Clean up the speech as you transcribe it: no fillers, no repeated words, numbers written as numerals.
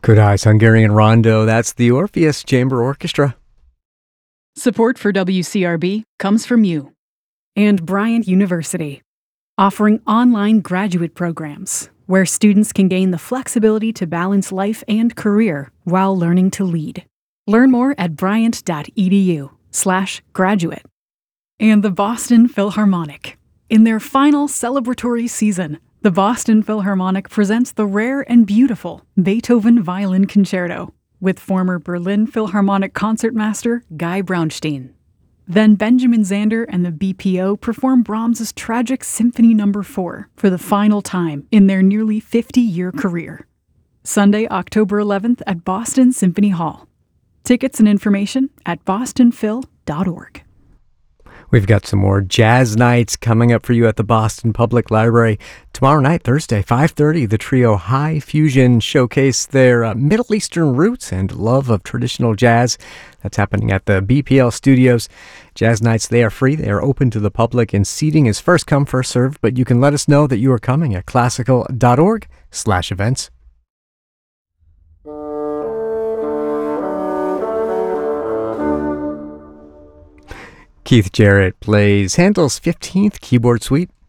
Good Eyes Hungarian Rondo, that's the Orpheus Chamber Orchestra. Support for WCRB comes from you. And Bryant University, offering online graduate programs where students can gain the flexibility to balance life and career while learning to lead. Learn more at bryant.edu/graduate. And the Boston Philharmonic. In their final celebratory season, the Boston Philharmonic presents the rare and beautiful Beethoven Violin Concerto with former Berlin Philharmonic concertmaster Guy Braunstein. Then Benjamin Zander and the BPO perform Brahms's tragic Symphony No. 4 for the final time in their nearly 50-year career. Sunday, October 11th at Boston Symphony Hall. Tickets and information at bostonphil.org. We've got some more jazz nights coming up for you at the Boston Public Library. Tomorrow night, Thursday, 5:30, the trio High Fusion showcase their Middle Eastern roots and love of traditional jazz. That's happening at the BPL Studios. Jazz nights, they are free. They are open to the public, and seating is first come, first served, but you can let us know that you are coming at classical.org/events. Keith Jarrett plays Handel's 15th Keyboard Suite.